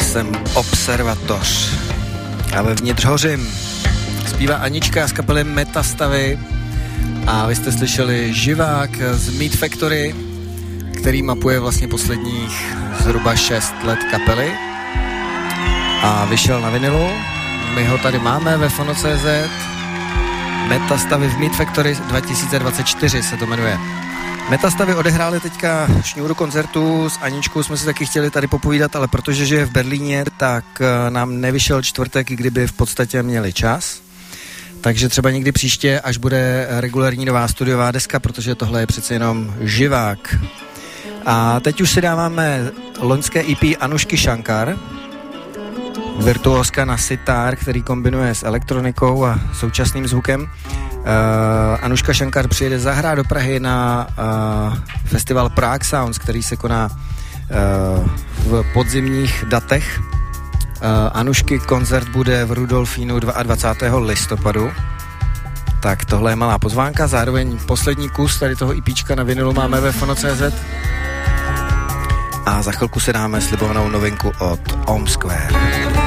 jsem Observatoř a vevnitř hořím. Zpívá Anička z kapely Metastavy a vy jste slyšeli živák z Meat Factory, který mapuje vlastně posledních zhruba 6 let kapely a vyšel na vinilu. My ho tady máme ve Fono.cz. Metastavy v Meat Factory 2024 se to jmenuje. Metastavy odehráli teďka šňůru koncertů, s Aničkou jsme si taky chtěli tady popovídat, ale protože žije v Berlíně, tak nám nevyšel čtvrtek, kdyby v podstatě měli čas. Takže třeba někdy příště, až bude regulární nová studiová deska, protože tohle je přece jenom živák. A teď už si dáváme loňské EP Anušky Shankar, virtuózka na sitar, který kombinuje s elektronikou a současným zvukem. Anuška Shankar přijede zahrát do Prahy na festival Prague Sounds, který se koná v podzimních datech. Anušky koncert bude v Rudolfínu 22. listopadu. Tak tohle je malá pozvánka, zároveň poslední kus tady toho EPčka na vinilu máme ve Fono.cz. A za chvilku si dáme slibovanou novinku od Om Square.